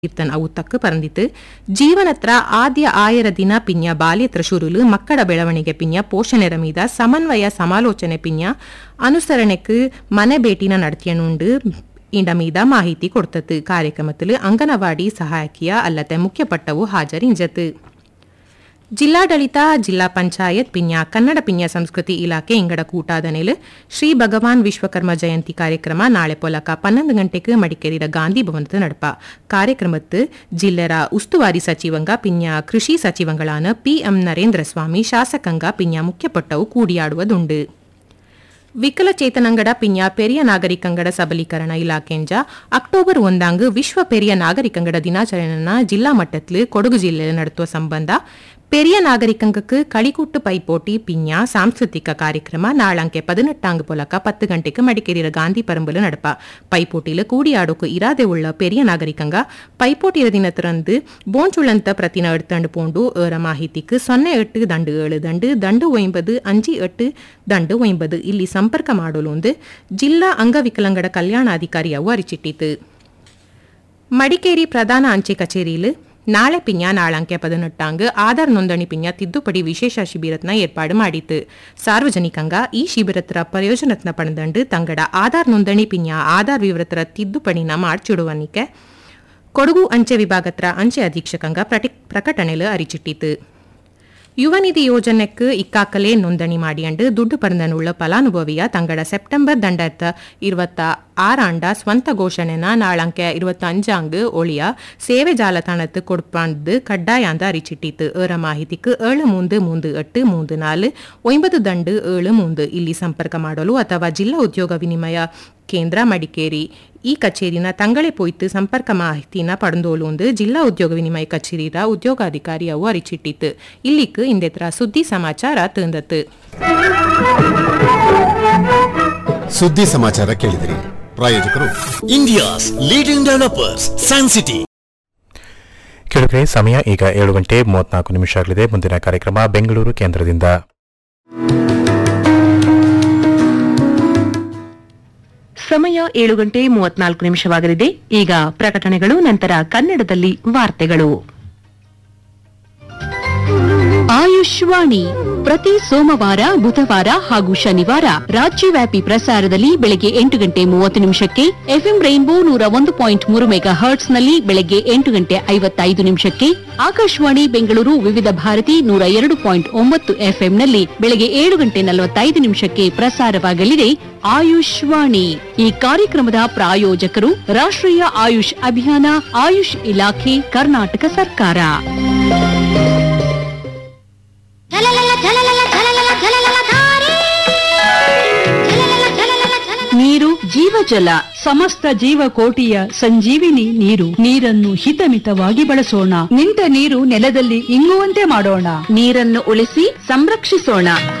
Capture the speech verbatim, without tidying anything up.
ಕೀರ್ತನ್ ಅವು ತಕ್ಕ ಪರಂದಿತ್ತು ಜೀವನತ್ರ ಆದ್ಯ ಆಯರ ದಿನ ಪಿನ್ಯ ಬಾಲ್ಯತ್ರ ಶುರುಲು ಮಕ್ಕಳ ಬೆಳವಣಿಗೆ ಪಿನ್ಯ ಪೋಷಣೆರ ಮೀದ ಸಮನ್ವಯ ಸಮಾಲೋಚನೆ ಪಿನ್ಯ ಅನುಸರಣೆಕ್ ಮನೆ ಭೇಟಿನ ನಡತಿಯನುಂಡು ಇಂಡ ಮೀದ ಮಾಹಿತಿ ಕೊಡ್ತತ್ತು. ಕಾರ್ಯಕ್ರಮത്തിൽ ಅಂಗನವಾಡಿ ಸಹಾಯಕಿಯ ಅಲ್ಲದೆ ಮುಖ್ಯಪಟ್ಟವು ಹಾಜರಿಂಜತು. ಜಿಲ್ಲಾಡಳಿತ ಜಿಲ್ಲಾ ಪಂಚಾಯತ್ ಪಿನ್ಯ ಕನ್ನಡ ಪಿನ್ಯ ಸಂಸ್ಕೃತಿ ಇಲಾಖೆ ಇಂಗಡ ಕೂಟಾದ ನೆಲೆ ಶ್ರೀ ಭಗವಾನ್ ವಿಶ್ವಕರ್ಮ ಜಯಂತಿ ಕಾರ್ಯಕ್ರಮ ನಾಳೆ ಪೊಲಕ ಪನ್ನೊಂದು ಗಂಟೆಗೆ ಮಡಿಕೇರಿಯ ಗಾಂಧಿ ಭವನದ ನಡಪ. ಕಾರ್ಯಕ್ರಮತ್ತು ಜಿಲ್ಲೆರ ಉಸ್ತುವಾರಿ ಸಚಿವಂಗ ಪಿನ್ಯ ಕೃಷಿ ಸಚಿವಂಗಳಾನ ಪಿಎಂ ನರೇಂದ್ರ ಸ್ವಾಮಿ ಶಾಸಕಂಗ ಪಿನ್ಯ ಮುಖ್ಯಪಟ್ಟವು ಕೂಡಿಯಾಡುವುದುಂಡು. ವಿಕಲಚೇತನಂಗಡ ಪಿನ್ಯ ಪೆರಿಯ ನಾಗರಿಕಂಗಡ ಸಬಲೀಕರಣ ಇಲಾಖೆಂಜ ಅಕ್ಟೋಬರ್ ಒಂದಾಂಗ್ ವಿಶ್ವ ಪೆರಿಯ ನಾಗರಿಕಂಗಡ ದಿನಾಚರಣೆನ ಜಿಲ್ಲಾ ಮಟ್ಟത്തിൽ ಕೊಡಗು ಜಿಲ್ಲೆಯಲ್ಲಿ ನಡೆಸುವ ಸಂಬಂಧ ಪೆರಿಯ ನಾಗರಿಕಂಗಕ್ಕೆ ಕಳಿಕೂಟ್ಟು ಪೈಪೋಟಿ ಪಿನ್ಯ ಸಾಂಸ್ಕೃತಿಕ ಕಾರ್ಯಕ್ರಮ ನಾಳಂಕೆ ಪದಿನೆಟ್ಟಾಂಗ್ ಪೊಲಕ ಪತ್ತು ಗಂಟೆಗೆ ಮಡಿಕೇರಿಯ ಗಾಂಧಿ ಪರಂಬಲು ನಡಪ. ಪೈಪೋಟಿಲು ಕೂಡಿಯಾಡೋಕು ಇರಾದೆ ಉಳ್ಳ ಪೆರಿಯ ನಾಗರಿಕಂಗ ಪೈಪೋಟಿಯ ದಿನತರಂದು ಬೋಂಚುಳಂತ ಪ್ರತಿನ ಎಡ್ತಂಡು ಪೋಂಡು ಏರ ಮಾಹಿತಿக்கு ಸೊನ್ನೆ ಎಟ್ಟು ದಂಡು ಏಳು ದಂಡು ದಂಡು ಒಂಬದು ಅಂಜಿ ಎಟ್ಟು ದಂಡು ಒಂಬದು ಇಲ್ಲಿ ಸಂಪರ್ಕ ಮಾಡಲು ಜಿಲ್ಲಾ ಅಂಗವಿಕಲಂಗಡ ಕಲ್ಯಾಣಾಧಿಕಾರಿ ಅವು ಅರಿಚಿಟ್ಟಿತು. ಮಡಿಕೇರಿ ಪ್ರಧಾನ ಅಂಚೆ ಕಚೇರಿಯಲ್ಲಿ ನಾಳೆ ಪಿನ್ಯ ನಾಳಂಕೆ ಪದಿನೆಟ್ಟಾಂಗ್ ಆಧಾರ್ ನೋಂದಣಿ ಪಿನ್ಯ ತಿದ್ದುಪಡಿ ವಿಶೇಷ ಶಿಬಿರತ್ನ ಏರ್ಪಾಡು ಮಾಡಿತ್ತು. ಸಾರ್ವಜನಿಕಂಗ ಈ ಶಿಬಿರತ್ರ ಪ್ರಯೋಜನತ್ನ ಪಡೆದಂಡು ತಂಗಡ ಆಧಾರ್ ನೋಂದಣಿ ಪಿನ್ಯ ಆಧಾರ್ ವಿವರತ್ರ ತಿದ್ದುಪಡಿನ ಮಾಡ್ಚಿಡುವನಿಕೆ ಕೊಡಗು ಅಂಚೆ ವಿಭಾಗತ್ರ ಅಂಚೆ ಅಧೀಕ್ಷಕಂಗ ಪ್ರಕಟಣೆಲು ಅರಿಚಿಟ್ಟಿತು. ಯುವ ನಿಧಿ ಯೋಜನೆக்கு ಇಕ್ಕಾಕಲೇ ನೋಂದಣಿ ಮಾಡಿಯಂಡು ದುಡ್ಡು ಪರಂದನುಳ್ಳ ಫಲಾನುಭವಿಯ ತಂಗಡ ಸೆಪ್ಟೆಂಬರ್ ದಂಡತ್ತ ಇರುವತ್ತ ಆರಾಂಡ ಸ್ವಂತ ಘೋಷಣೆನ ನಾಳಂಕೆ ಇರುವತ್ತ ಅಂಜಾಂಗ್ ಒಳಿಯ ಸೇವೆ ಜಾಲತಾಣத்து ಕೊಡ್ಪಂದು ಕಡ್ಡಾಯ ಅಂತ ಅರಿಚಿಟ್ಟಿತ್ತು. ಏರ ಮಾಹಿತಿக்கு ಏಳು ಮೂಂದು ಮೂಂದು ಎಟ್ಟು ಮೂಂದು ನಾಲು ಒಂಬತ್ತು ದಂಡು ಏಳು ಮೂಂದು ಇಲ್ಲಿ ಸಂಪರ್ಕ ಮಾಡಲು ಅಥವಾ ಜಿಲ್ಲಾ ಉದ್ಯೋಗ ವಿನಿಮಯ ಕೇಂದ್ರ ಮಡಿಕೇರಿ ಈ ಕಚೇರಿನ ತಂಗಳೇ ಪೋಯ್ತು ಸಂಪರ್ಕ ಮಾಹಿತಿನ ಪಡೆದೋಲು ಒಂದು ಜಿಲ್ಲಾ ಉದ್ಯೋಗ ವಿನಿಮಯ ಕಚೇರಿಯ ಉದ್ಯೋಗಾಧಿಕಾರಿ ಅವು ಅರಿಚಿಟ್ಟಿತ್ತು. ಇಲ್ಲಿಕ್ ಇಂದೆತ್ರ ಸುದ್ದಿ ಸಮಾಚಾರ ತಂದತ್ತು. ಸುದ್ದಿ ಸಮಾಚಾರ ಕೇಳಿದಿರಿ. ಪ್ರಾಯೋಜಕರು India's leading developers San city. ಕೆಳಗಡೆ ಸಮಯ ಈಗ ಏಳು ಗಂಟೆ ಮೂವತ್ನಾಲ್ಕು ನಿಮಿಷ ಆಗಲಿದೆ. ಮುಂದಿನ ಕಾರ್ಯಕ್ರಮ ಬೆಂಗಳೂರು ಕೇಂದ್ರದಿಂದ. ಸಮಯ ಏಳು ಗಂಟೆ ಮೂವತ್ನಾಲ್ಕು ನಿಮಿಷವಾಗಲಿದೆ. ಈಗ ಪ್ರಕಟಣೆಗಳು, ನಂತರ ಕನ್ನಡದಲ್ಲಿ ವಾರ್ತೆಗಳು. ಆಯುಷ್ವಾಣಿ ಪ್ರತಿ ಸೋಮವಾರ, ಬುಧವಾರ ಹಾಗೂ ಶನಿವಾರ ರಾಜ್ಯವ್ಯಾಪಿ ಪ್ರಸಾರದಲ್ಲಿ ಬೆಳಗ್ಗೆ ಎಂಟು ಗಂಟೆ ಮೂವತ್ತು ನಿಮಿಷಕ್ಕೆ, ಎಫ್ಎಂ ರೈನ್ಬೋ ನೂರ ಒಂದು ಪಾಯಿಂಟ್ ಮೂರು ಮೆಗಾ ಹರ್ಟ್ಸ್ನಲ್ಲಿ ಬೆಳಗ್ಗೆ ಎಂಟು ಗಂಟೆ ಐವತ್ತೈದು ನಿಮಿಷಕ್ಕೆ, ಆಕಾಶವಾಣಿ ಬೆಂಗಳೂರು ವಿವಿಧ ಭಾರತಿ ನೂರ ಎರಡು ಪಾಯಿಂಟ್ ಒಂಬತ್ತು ಎಫ್ಎಂನಲ್ಲಿ ಬೆಳಗ್ಗೆ ಏಳು ಗಂಟೆ ನಲವತ್ತೈದು ನಿಮಿಷಕ್ಕೆ ಪ್ರಸಾರವಾಗಲಿದೆ ಆಯುಷ್ವಾಣಿ. ಈ ಕಾರ್ಯಕ್ರಮದ ಪ್ರಾಯೋಜಕರು ರಾಷ್ಟ್ರೀಯ ಆಯುಷ್ ಅಭಿಯಾನ, ಆಯುಷ್ ಇಲಾಖೆ, ಕರ್ನಾಟಕ ಸರ್ಕಾರ. ನೀರು ಜೀವಜಲ, ಸಮಸ್ತ ಜೀವಕೋಟಿಯ ಸಂಜೀವಿನಿ ನೀರು. ನೀರನ್ನು ಹಿತಮಿತವಾಗಿ ಬಳಸೋಣ. ನಿಂತ ನೀರು ನೆಲದಲ್ಲಿ ಇಂಗುವಂತೆ ಮಾಡೋಣ. ನೀರನ್ನು ಉಳಿಸಿ ಸಂರಕ್ಷಿಸೋಣ.